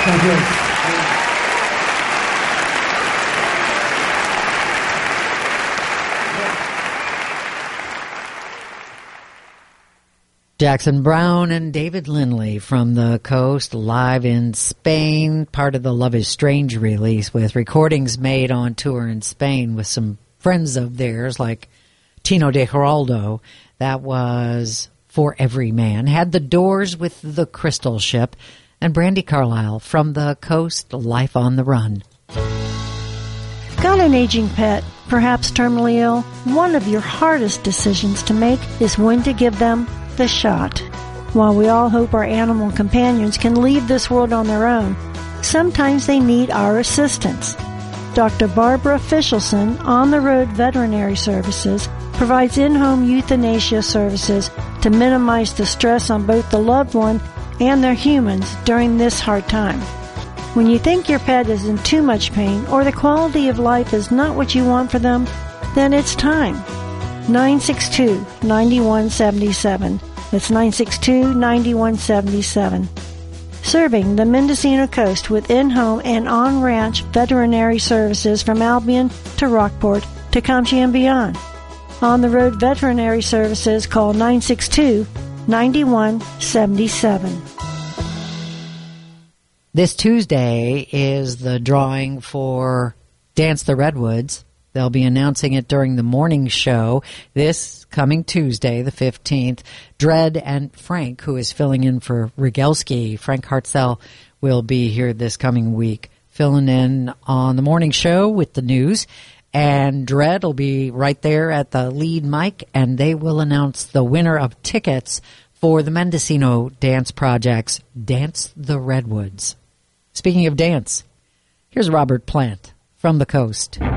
Thank you. Jackson Browne and David Lindley from the coast, live in Spain, part of the Love is Strange release, with recordings made on tour in Spain with some friends of theirs like Tino de Geraldo. That was For Every Man. Had the Doors with The Crystal Ship, and Brandi Carlile from the coast, Life on the Run. Got an aging pet, perhaps terminally ill? One of your hardest decisions to make is when to give them the shot. While we all hope our animal companions can leave this world on their own, sometimes they need our assistance. Dr. Barbara Fischelson, On the Road Veterinary Services, provides in-home euthanasia services to minimize the stress on both the loved one and their humans during this hard time. When you think your pet is in too much pain or the quality of life is not what you want for them, then it's time. 962-9177. That's 962-9177. Serving the Mendocino coast with in-home and on-ranch veterinary services from Albion to Rockport to Comchie and beyond. On the Road Veterinary Services, call 962-9177. This Tuesday is the drawing for Dance the Redwoods. They'll be announcing it during the morning show this coming Tuesday, the 15th. Dredd and Frank, who is filling in for Rogelski, Frank Hartzell, will be here this coming week, filling in on the morning show with the news. And Dredd will be right there at the lead mic, and they will announce the winner of tickets for the Mendocino Dance Project's Dance the Redwoods. Speaking of dance, here's Robert Plant from the coast.